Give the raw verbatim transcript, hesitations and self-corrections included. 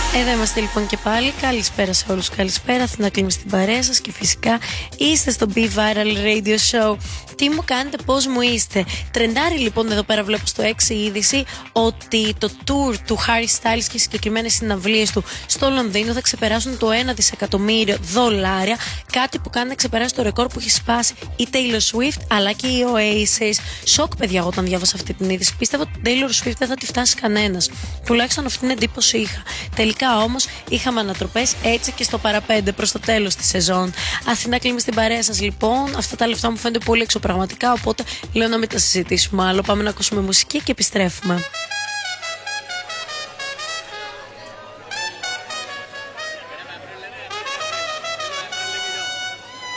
Εδώ είμαστε λοιπόν και πάλι. Καλησπέρα σε όλους, καλησπέρα. Αθηνά Κλίμη στην παρέα σας και φυσικά είστε στο Be Viral Radio Show. Τι μου κάνετε, πώς μου είστε? Τρεντάρει λοιπόν εδώ πέρα, βλέπω στο έξι είδηση ότι το tour του Harry Styles και οι συγκεκριμένες συναυλίες του στο Λονδίνο θα ξεπεράσουν το ένα δισεκατομμύριο δολάρια. Κάτι που κάνει να ξεπεράσει το ρεκόρ που έχει σπάσει η Taylor Swift αλλά και η Oasis. Σοκ, παιδιά, όταν διάβασα αυτή την είδηση. Πίστευα ότι η Taylor Swift δεν θα τη φτάσει κανένας. Τουλάχιστον αυτή την εντύπωση είχα. Τελικά όμως είχαμε ανατροπές έτσι και στο παραπέντε προς το τέλος της σεζόν. Αθηνά Κλίμη στην παρέα σας λοιπόν. Αυτά τα λεφτά μου φαίνονται πολύ εξωπραγματικά, οπότε λέω να μην τα συζητήσουμε άλλο. Πάμε να ακούσουμε μουσική και επιστρέφουμε.